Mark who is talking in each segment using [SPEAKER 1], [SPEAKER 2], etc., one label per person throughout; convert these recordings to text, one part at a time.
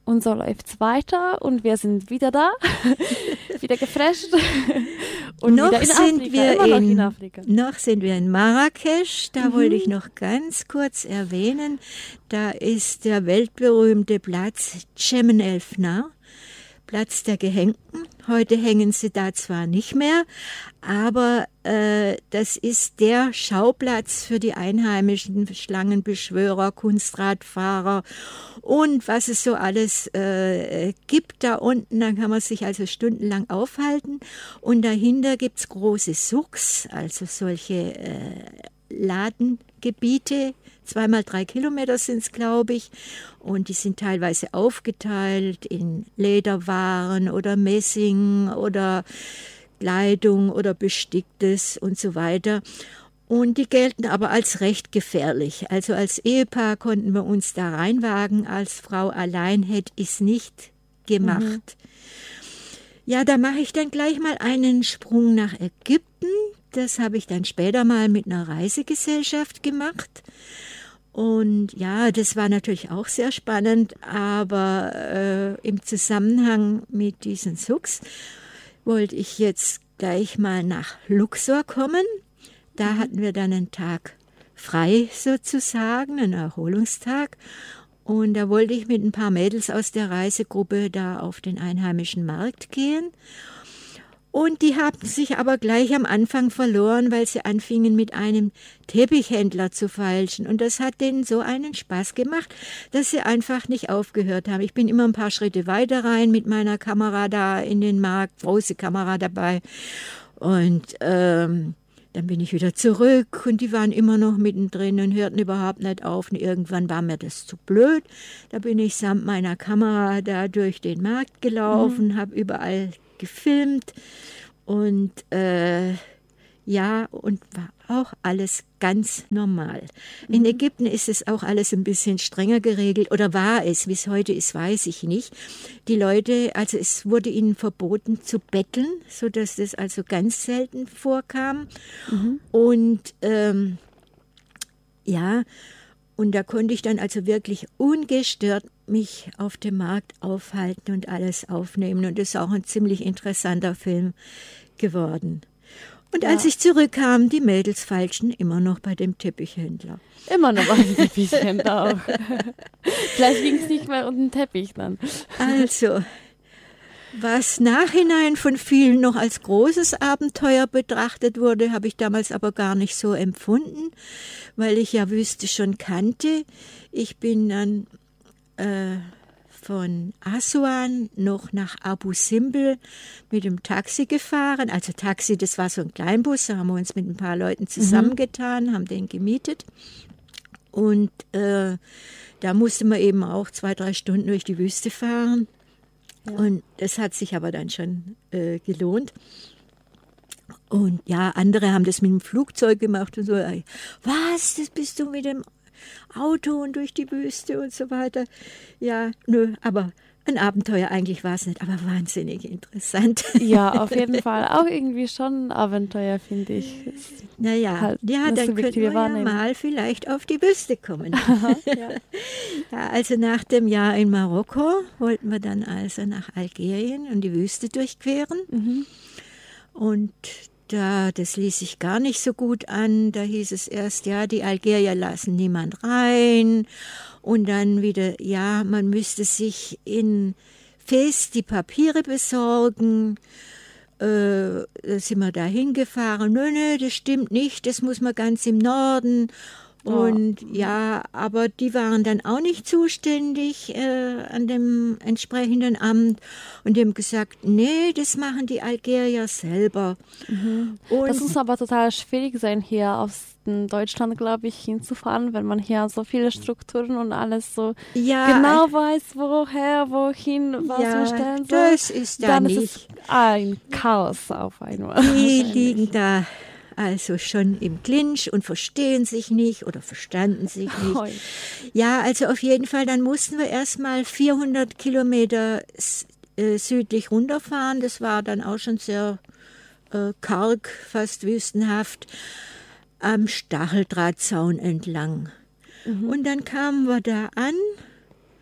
[SPEAKER 1] Und so läuft es weiter und wir sind wieder da, wieder gefresht und
[SPEAKER 2] noch
[SPEAKER 1] wieder in
[SPEAKER 2] sind
[SPEAKER 1] Afrika,
[SPEAKER 2] wir
[SPEAKER 1] immer noch in Afrika.
[SPEAKER 2] Noch sind wir in Marrakesch, da wollte ich noch ganz kurz erwähnen, da ist der weltberühmte Platz Jemaa el-Fna, Platz der Gehängten. Heute hängen sie da zwar nicht mehr, aber das ist der Schauplatz für die einheimischen Schlangenbeschwörer, Kunstradfahrer und was es so alles gibt da unten. Da kann man sich also stundenlang aufhalten. Und dahinter gibt es große Souks, also solche Ladengebiete. 2x3 Kilometer sind es, glaube ich. Und die sind teilweise aufgeteilt in Lederwaren oder Messing oder Kleidung oder Besticktes und so weiter. Und die gelten aber als recht gefährlich. Also als Ehepaar konnten wir uns da reinwagen. Als Frau allein hätte ich es nicht gemacht. Ja, da mache ich dann gleich mal einen Sprung nach Ägypten. Das habe ich dann später mal mit einer Reisegesellschaft gemacht. Und ja, das war natürlich auch sehr spannend, aber im Zusammenhang mit diesen Souks wollte ich jetzt gleich mal nach Luxor kommen. Da hatten wir dann einen Tag frei sozusagen, einen Erholungstag. Und da wollte ich mit ein paar Mädels aus der Reisegruppe da auf den einheimischen Markt gehen. Und die haben sich aber gleich am Anfang verloren, weil sie anfingen, mit einem Teppichhändler zu feilschen. Und das hat denen so einen Spaß gemacht, dass sie einfach nicht aufgehört haben. Ich bin immer ein paar Schritte weiter rein mit meiner Kamera da in den Markt, große Kamera dabei. Und dann bin ich wieder zurück und die waren immer noch mittendrin und hörten überhaupt nicht auf. Und irgendwann war mir das zu blöd. Da bin ich samt meiner Kamera da durch den Markt gelaufen, habe überall gefilmt und ja, und war auch alles ganz normal. In Ägypten ist es auch alles ein bisschen strenger geregelt, oder war es, wie es heute ist, weiß ich nicht. Die Leute, also es wurde ihnen verboten zu betteln, sodass das also ganz selten vorkam. Und ja, und da konnte ich dann also wirklich ungestört mich auf dem Markt aufhalten und alles aufnehmen. Und das ist auch ein ziemlich interessanter Film geworden. Und als ich zurückkam, die Mädels feilschen immer noch bei dem Teppichhändler.
[SPEAKER 1] Immer noch bei dem Teppichhändler auch. Vielleicht ging es nicht mehr um den Teppich dann.
[SPEAKER 2] Also, was nachhinein von vielen noch als großes Abenteuer betrachtet wurde, habe ich damals aber gar nicht so empfunden, weil ich ja Wüste schon kannte. Ich bin dann von Assuan noch nach Abu Simbel mit dem Taxi gefahren. Also Taxi, das war so ein Kleinbus, da haben wir uns mit ein paar Leuten zusammengetan, haben den gemietet. Und da musste man eben auch 2-3 Stunden durch die Wüste fahren. Ja. Und das hat sich aber dann schon gelohnt. Und ja, andere haben das mit dem Flugzeug gemacht und so. Was, das bist du mit dem Auto und durch die Wüste und so weiter. Ja, nö, aber ein Abenteuer eigentlich war es nicht, aber wahnsinnig interessant.
[SPEAKER 1] Ja, auf jeden Fall. Auch irgendwie schon ein Abenteuer, finde ich.
[SPEAKER 2] Naja,
[SPEAKER 1] halt
[SPEAKER 2] ja, dann könnten wir ja mal vielleicht auf die Wüste kommen. Ja. Ja, also nach dem Jahr in Marokko wollten wir dann also nach Algerien und die Wüste durchqueren. Und das ließ sich gar nicht so gut an. Da hieß es erst, ja, die Algerier lassen niemand rein. Und dann wieder, ja, man müsste sich in Fez die Papiere besorgen. Da sind wir da hingefahren. Nö, das stimmt nicht, das muss man ganz im Norden. Und ja, aber die waren dann auch nicht zuständig an dem entsprechenden Amt und die haben gesagt, nee, das machen die Algerier selber. Und
[SPEAKER 1] das muss aber total schwierig sein, hier aus Deutschland, glaube ich, hinzufahren, wenn man hier so viele Strukturen und alles so genau weiß, woher, wohin, was bestellen soll.
[SPEAKER 2] Das ist da
[SPEAKER 1] dann
[SPEAKER 2] nicht.
[SPEAKER 1] Ist es ein Chaos auf einmal.
[SPEAKER 2] Die liegen da also schon im Clinch und verstehen sich nicht oder verstanden sich nicht. Ja, also auf jeden Fall, dann mussten wir erstmal 400 Kilometer südlich runterfahren. Das war dann auch schon sehr karg, fast wüstenhaft, am Stacheldrahtzaun entlang. Und dann kamen wir da an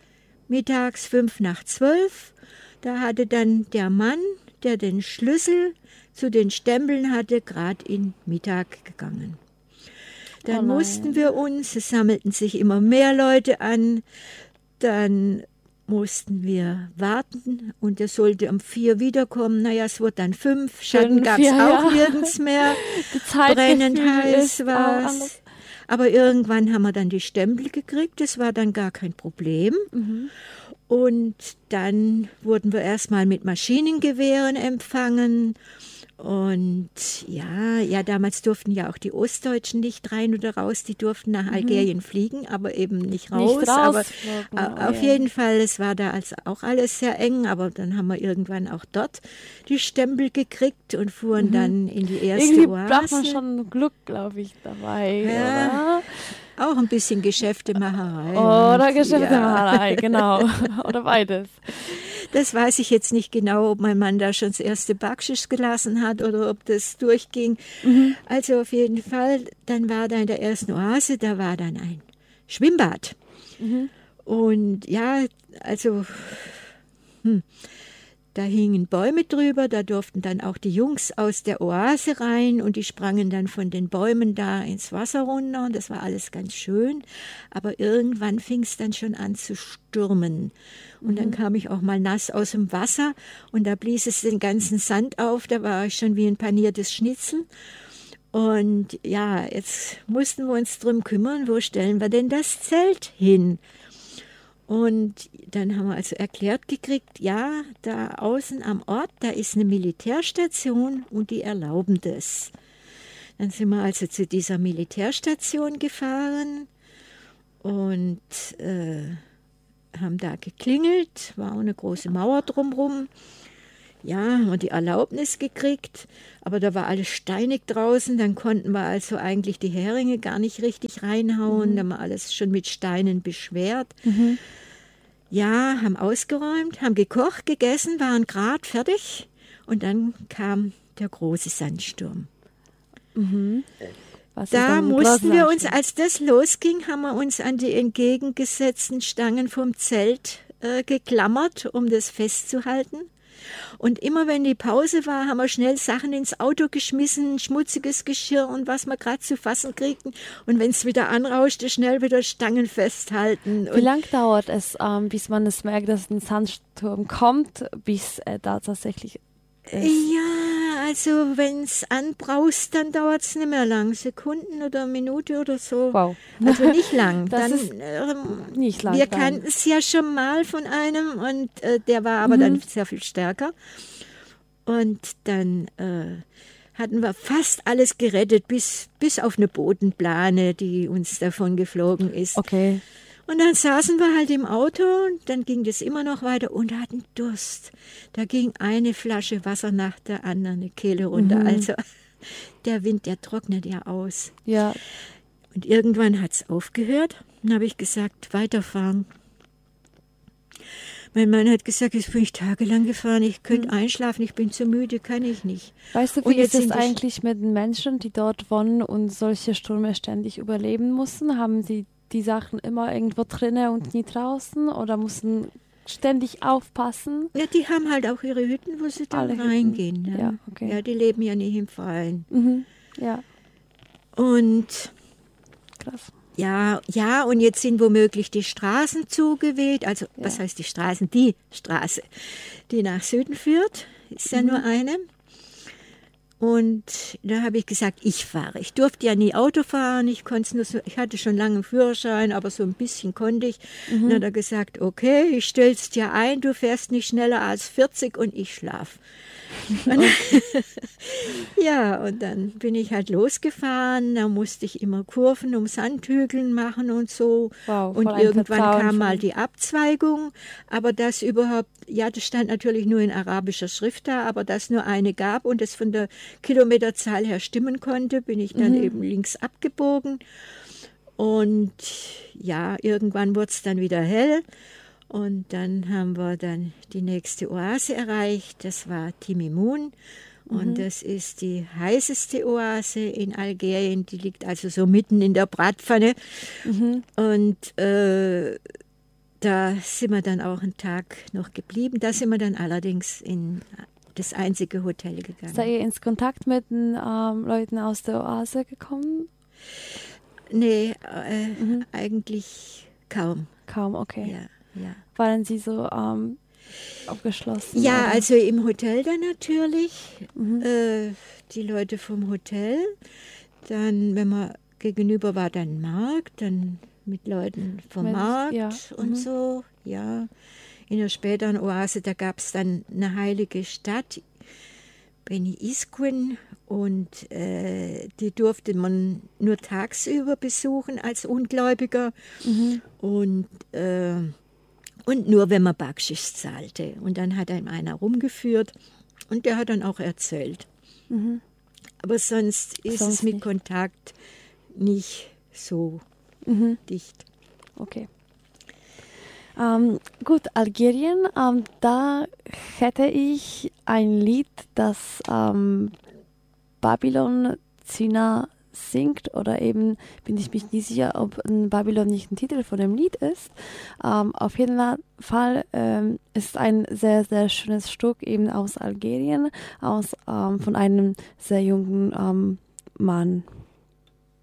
[SPEAKER 2] mittags 5:55. Da hatte dann der Mann, der den Schlüssel zu den Stempeln hatte, gerade in Mittag gegangen. Dann mussten wir uns, es sammelten sich immer mehr Leute an, dann mussten wir warten und er sollte um 4 wiederkommen. Naja, es wurde dann 5, Schatten gab es auch nirgends mehr, brennend heiß war es. Aber irgendwann haben wir dann die Stempel gekriegt, das war dann gar kein Problem. Und dann wurden wir erstmal mit Maschinengewehren empfangen. Und ja, damals durften ja auch die Ostdeutschen nicht rein oder raus, die durften nach Algerien fliegen, aber eben nicht raus. Aber auf jeden Fall, es war da also auch alles sehr eng, aber dann haben wir irgendwann auch dort die Stempel gekriegt und fuhren dann in die erste
[SPEAKER 1] Irgendwie
[SPEAKER 2] Oase.
[SPEAKER 1] braucht man schon Glück, glaube ich, dabei,
[SPEAKER 2] ja, oder? Auch ein bisschen Geschäftemacherei.
[SPEAKER 1] Oder Geschäftemacherei, genau. Oder beides.
[SPEAKER 2] Das weiß ich jetzt nicht genau, ob mein Mann da schon das erste Backschisch gelassen hat oder ob das durchging. Also auf jeden Fall, dann war da in der ersten Oase, da war dann ein Schwimmbad. Und ja, also da hingen Bäume drüber, da durften dann auch die Jungs aus der Oase rein und die sprangen dann von den Bäumen da ins Wasser runter und das war alles ganz schön. Aber irgendwann fing es dann schon an zu stürmen. Und dann kam ich auch mal nass aus dem Wasser und da blies es den ganzen Sand auf, da war ich schon wie ein paniertes Schnitzel. Und ja, jetzt mussten wir uns drum kümmern, wo stellen wir denn das Zelt hin? Und dann haben wir also erklärt gekriegt, ja, da außen am Ort, da ist eine Militärstation und die erlauben das. Dann sind wir also zu dieser Militärstation gefahren und haben da geklingelt, war auch eine große Mauer drumherum. Ja, haben wir die Erlaubnis gekriegt, aber da war alles steinig draußen, dann konnten wir also eigentlich die Heringe gar nicht richtig reinhauen, da haben wir alles schon mit Steinen beschwert. Ja, haben ausgeräumt, haben gekocht, gegessen, waren gerade fertig und dann kam der große Sandsturm. Da mussten wir uns, als das losging, haben wir uns an die entgegengesetzten Stangen vom Zelt geklammert, um das festzuhalten. Und immer wenn die Pause war, haben wir schnell Sachen ins Auto geschmissen, schmutziges Geschirr und was wir gerade zu fassen kriegten. Und wenn es wieder anrauschte, schnell wieder Stangen festhalten.
[SPEAKER 1] Wie lange dauert es, bis man es merkt, dass ein Sandsturm kommt, bis da tatsächlich ist?
[SPEAKER 2] Ja, also wenn es anbraust, dann dauert es nicht mehr lang. Sekunden oder eine Minute oder so.
[SPEAKER 1] Wow.
[SPEAKER 2] Also nicht lang.
[SPEAKER 1] Das
[SPEAKER 2] dann,
[SPEAKER 1] ist nicht lang.
[SPEAKER 2] Wir kannten es ja schon mal von einem und der war aber dann sehr viel stärker. Und dann hatten wir fast alles gerettet, bis auf eine Bodenplane, die uns davon geflogen ist.
[SPEAKER 1] Okay.
[SPEAKER 2] Und dann saßen wir halt im Auto und dann ging das immer noch weiter und hatten Durst. Da ging eine Flasche Wasser nach der anderen, eine Kehle runter. Also der Wind, der trocknet ja aus.
[SPEAKER 1] Ja.
[SPEAKER 2] Und irgendwann hat es aufgehört. Dann habe ich gesagt, weiterfahren. Mein Mann hat gesagt, jetzt bin ich tagelang gefahren, ich könnte einschlafen, ich bin zu müde, kann ich nicht.
[SPEAKER 1] Weißt du, wie ist es eigentlich mit den Menschen, die dort wohnen und solche Stürme ständig überleben mussten? Haben sie die Sachen immer irgendwo drinnen und nie draußen oder mussten ständig aufpassen?
[SPEAKER 2] Ja, die haben halt auch ihre Hütten, wo sie dann reingehen. Ja.
[SPEAKER 1] Ja, okay.
[SPEAKER 2] Ja, die leben ja nicht im Freien.
[SPEAKER 1] Ja.
[SPEAKER 2] Und
[SPEAKER 1] krass.
[SPEAKER 2] Ja, und jetzt sind womöglich die Straßen zugeweht. Also, was heißt die Straßen? Die Straße, die nach Süden führt, ist ja nur eine. Und da habe ich gesagt, ich fahre. Ich durfte ja nie Auto fahren, ich hatte schon lange einen Führerschein, aber so ein bisschen konnte ich. Dann hat er gesagt, okay, ich stell's dir ein, du fährst nicht schneller als 40 und ich schlaf. Ja, und dann bin ich halt losgefahren, da musste ich immer Kurven um Sandhügeln machen und so.
[SPEAKER 1] Wow,
[SPEAKER 2] und irgendwann kam mal die Abzweigung, aber das überhaupt, ja, das stand natürlich nur in arabischer Schrift da, aber dass nur eine gab und es von der Kilometerzahl her stimmen konnte, bin ich dann eben links abgebogen. Und ja, irgendwann wurde es dann wieder hell. Und dann haben wir dann die nächste Oase erreicht, das war Timimun. Und das ist die heißeste Oase in Algerien, die liegt also so mitten in der Bratpfanne. Und da da sind wir dann auch einen Tag noch geblieben. Da sind wir dann allerdings in das einzige Hotel gegangen.
[SPEAKER 1] Seid ihr ins Kontakt mit den Leuten aus der Oase gekommen?
[SPEAKER 2] Nee, eigentlich kaum.
[SPEAKER 1] Kaum, okay.
[SPEAKER 2] Ja.
[SPEAKER 1] Waren sie so aufgeschlossen?
[SPEAKER 2] Ja,
[SPEAKER 1] oder?
[SPEAKER 2] also im Hotel dann natürlich. Die Leute vom Hotel. Dann, wenn man gegenüber war, dann Markt, dann mit Leuten vom Markt und so. Ja. In der späteren Oase, da gab es dann eine heilige Stadt, Beni Iskwin, und die durfte man nur tagsüber besuchen als Ungläubiger und nur, wenn man Bakschisch zahlte. Und dann hat einem einer rumgeführt und der hat dann auch erzählt. Aber sonst ist es mit
[SPEAKER 1] nicht.
[SPEAKER 2] Kontakt nicht so dicht.
[SPEAKER 1] Okay. Gut, Algerien, da hätte ich ein Lied, das Babylon Zina singt, oder eben bin ich mich nicht sicher, ob ein Babylon nicht ein Titel von dem Lied ist. Auf jeden Fall ist ein sehr, sehr schönes Stück eben aus Algerien, von einem sehr jungen Mann.